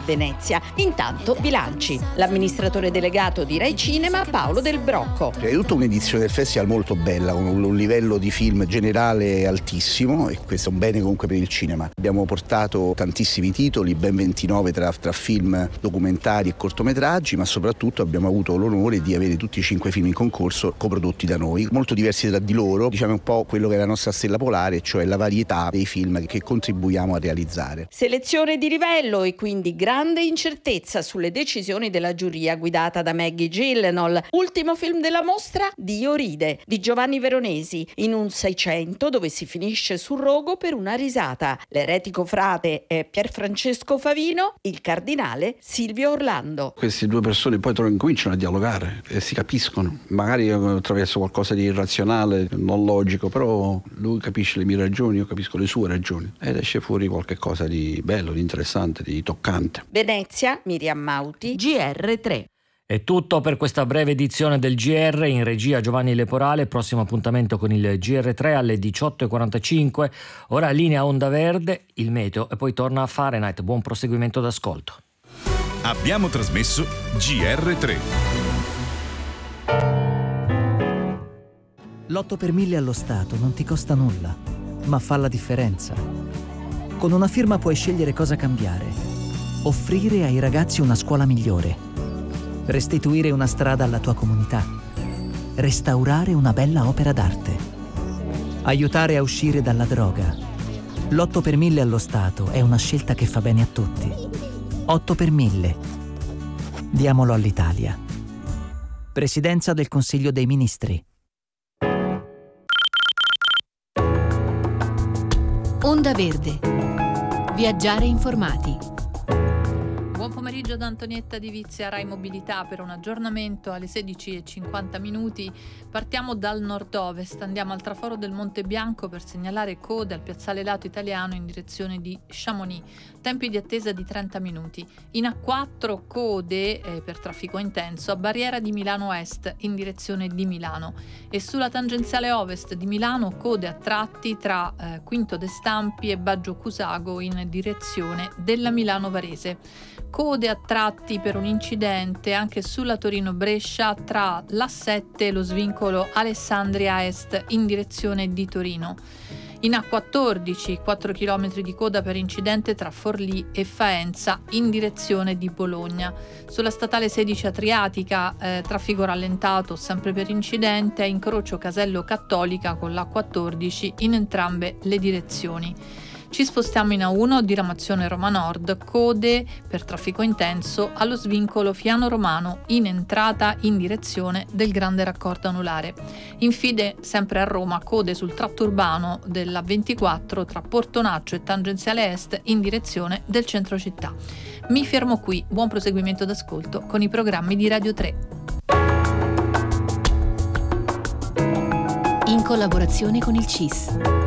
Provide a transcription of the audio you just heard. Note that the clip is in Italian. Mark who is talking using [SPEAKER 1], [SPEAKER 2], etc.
[SPEAKER 1] Venezia. Intanto bilanci. L'amministratore delegato di Rai Cinema, Paolo Del Brocco.
[SPEAKER 2] È tutta un'edizione del festival molto bella, con un livello di film generale altissimo, e questo è un bene comunque per il cinema. Abbiamo portato tantissimi titoli, ben 29 tra film, documentari e cortometraggi, ma soprattutto abbiamo avuto l'onore di avere tutti i 5 film in concorso coprodotti da noi, molto diversi tra di loro, diciamo un po' quello che è la nostra stella polare, cioè la varietà dei film che contribuiamo a realizzare.
[SPEAKER 1] Selezione di livello e quindi grande incertezza sulle decisioni della giuria guidata da Maggie Gyllenhaal. Ultimo film della mostra, Dio ride, di Giovanni Veronesi, in un 600 dove si finisce sul rogo per una risata. L'eretico frate è Pierfrancesco Favino, il cardinale Silvio Orlando.
[SPEAKER 3] Queste due persone poi cominciano a dialogare e si capiscono, magari attraverso qualcosa di irrazionale, non logico, però lui capisce le mie ragioni, io capisco le sue ragioni, ed esce fuori qualche cosa di bello, di interessante, di toccante.
[SPEAKER 1] Venezia, Miriam Mauti, GR3.
[SPEAKER 4] È tutto per questa breve edizione del GR, in regia Giovanni Leporale. Prossimo appuntamento con il GR3 alle 18.45, ora linea Onda Verde, il meteo e poi torna a Fahrenheit. Buon proseguimento d'ascolto.
[SPEAKER 5] Abbiamo trasmesso GR3.
[SPEAKER 6] L'8 per 1000 allo Stato non ti costa nulla, ma fa la differenza. Con una firma puoi scegliere cosa cambiare, offrire ai ragazzi una scuola migliore, restituire una strada alla tua comunità, restaurare una bella opera d'arte, aiutare a uscire dalla droga. L'8 per 1000 allo Stato è una scelta che fa bene a tutti. 8 per 1000. Diamolo all'Italia. Presidenza del Consiglio dei Ministri.
[SPEAKER 7] Onda Verde. Viaggiare informati.
[SPEAKER 8] Buon pomeriggio da Antonietta Di Vizia, Rai Mobilità, per un aggiornamento alle 16:50. Partiamo dal nord-ovest, andiamo al traforo del Monte Bianco per segnalare code al piazzale lato italiano in direzione di Chamonix. Tempi di attesa di 30 minuti. In A4 code per traffico intenso a barriera di Milano Est in direzione di Milano, e sulla tangenziale ovest di Milano code a tratti tra Quinto de Stampi e Baggio Cusago in direzione della Milano Varese. Code a tratti per un incidente anche sulla Torino-Brescia tra l'A7 e lo svincolo Alessandria Est in direzione di Torino. In A14 4 km di coda per incidente tra Forlì e Faenza in direzione di Bologna. Sulla statale 16 Adriatica traffico rallentato sempre per incidente a incrocio Casello Cattolica con l'A14 in entrambe le direzioni. Ci spostiamo in A1, diramazione Roma Nord, code per traffico intenso allo svincolo Fiano Romano in entrata in direzione del grande raccordo anulare. Infine, sempre a Roma, code sul tratto urbano della 24 tra Portonaccio e tangenziale est in direzione del centro città. Mi fermo qui, buon proseguimento d'ascolto con i programmi di Radio 3.
[SPEAKER 7] In collaborazione con il CIS.